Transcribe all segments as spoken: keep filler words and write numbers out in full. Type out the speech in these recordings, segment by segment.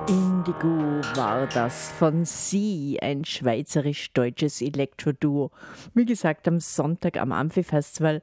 Indigo war das von Sie, ein schweizerisch-deutsches Elektroduo. Wie gesagt, am Sonntag am Amphi-Festival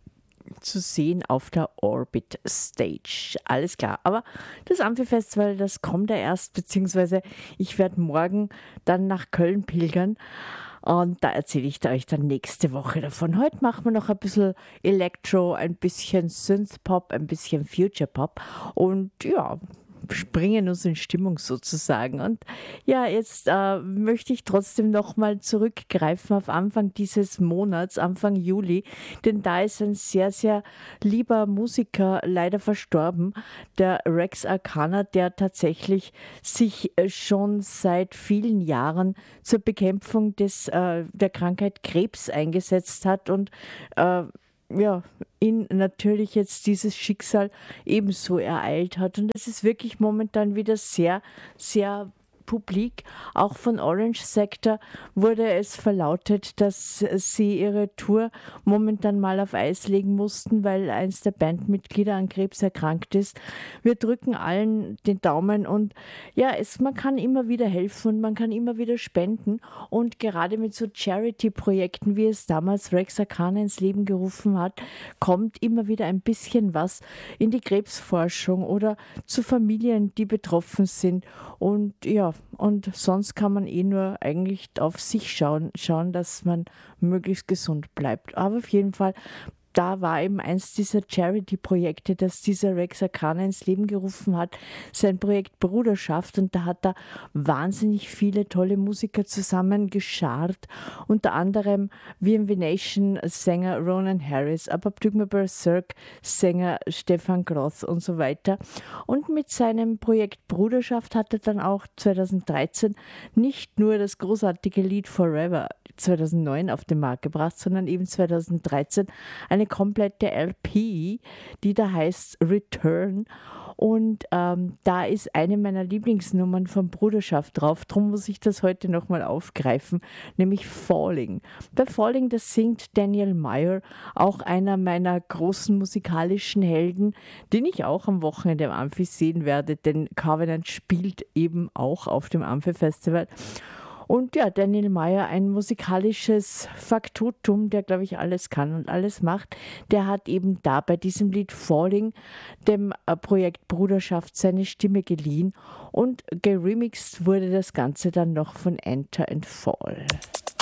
zu sehen auf der Orbit Stage. Alles klar. Aber das Amphi-Festival, das kommt ja erst, beziehungsweise ich werde morgen dann nach Köln pilgern. Und da erzähle ich euch dann nächste Woche davon. Heute machen wir noch ein bisschen Elektro, ein bisschen Synthpop, ein bisschen Futurepop. Und ja, springen uns in Stimmung sozusagen. Und ja, jetzt äh, möchte ich trotzdem nochmal zurückgreifen auf Anfang dieses Monats, Anfang Juli, denn da ist ein sehr, sehr lieber Musiker leider verstorben, der Rex Arcana, der tatsächlich sich äh, schon seit vielen Jahren zur Bekämpfung des, äh, der Krankheit Krebs eingesetzt hat und äh, ja, ihn natürlich jetzt dieses Schicksal ebenso ereilt hat. Und es ist wirklich momentan wieder sehr, sehr publik. Auch von Orange Sector wurde es verlautet, dass sie ihre Tour momentan mal auf Eis legen mussten, weil eins der Bandmitglieder an Krebs erkrankt ist. Wir drücken allen den Daumen und ja, es, man kann immer wieder helfen und man kann immer wieder spenden und gerade mit so Charity-Projekten, wie es damals Rex Arcana ins Leben gerufen hat, kommt immer wieder ein bisschen was in die Krebsforschung oder zu Familien, die betroffen sind und ja, und sonst kann man eh nur eigentlich auf sich schauen, schauen, dass man möglichst gesund bleibt. Aber auf jeden Fall, da war eben eins dieser Charity-Projekte, das dieser Rex Arcana ins Leben gerufen hat, sein Projekt Bruderschaft. Und da hat er wahnsinnig viele tolle Musiker zusammengeschart, unter anderem V M V Nation Sänger Ronan Harris, Apoptygma Berserk Sänger Stefan Groth und so weiter. Und mit seinem Projekt Bruderschaft hat er dann auch zweitausenddreizehn nicht nur das großartige Lied Forever zweitausendneun auf den Markt gebracht, sondern eben zweitausenddreizehn eine komplette L P, die da heißt Return. Und ähm, da ist eine meiner Lieblingsnummern von Bruderschaft drauf. Darum muss ich das heute nochmal aufgreifen, nämlich Falling. Bei Falling, das singt Daniel Meyer, auch einer meiner großen musikalischen Helden, den ich auch am Wochenende im Amphi sehen werde, denn Covenant spielt eben auch auf dem Amphi-Festival. Und ja, Daniel Meyer, ein musikalisches Faktotum, der, glaube ich, alles kann und alles macht, der hat eben da bei diesem Lied Falling dem äh, Projekt Bruderschaft seine Stimme geliehen und geremixed wurde das Ganze dann noch von Enter and Fall.